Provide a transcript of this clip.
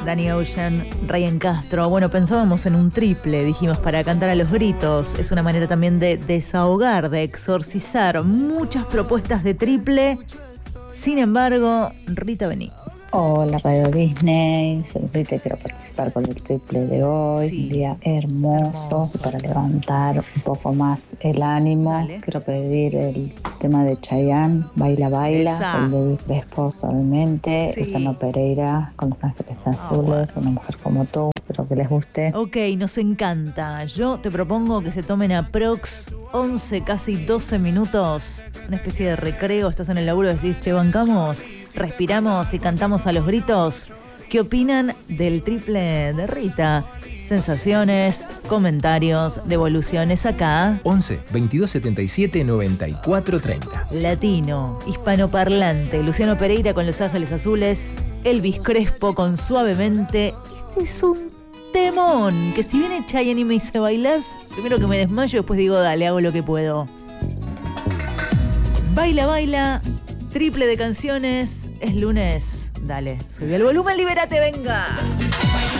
Danny Ocean, Ryan Castro. Bueno, pensábamos en un triple, dijimos, para cantar a los gritos. Es una manera también de desahogar, de exorcizar. Muchas propuestas de triple. Sin embargo, Rita, vení. Hola Radio Disney, soy Rita y quiero participar con el triple de hoy. Sí. Un día hermoso para levantar un poco más el ánimo. Dale. Quiero pedir el tema de Chayanne, Baila Baila, Esa. el de Luis Crespo solamente, Sí. Luciano Pereira con Los Ángeles Azules, bueno. Una mujer como tú. Espero que les guste. Ok, nos encanta. Yo te propongo que se tomen aprox 11, casi 12 minutos. Una especie de recreo. Estás en el laburo y decís, che, bancamos, respiramos y cantamos a los gritos. ¿Qué opinan del triple de Rita? Sensaciones, comentarios, devoluciones acá. 11 22 77 94 30. Latino, hispanoparlante, Luciano Pereira con Los Ángeles Azules, Elvis Crespo con Suavemente. Este es un temón, que si viene Chayanne y me dice bailás, primero que me desmayo, después digo dale, hago lo que puedo. Baila, baila, triple de canciones, es lunes. Dale, subí el volumen, libérate, venga.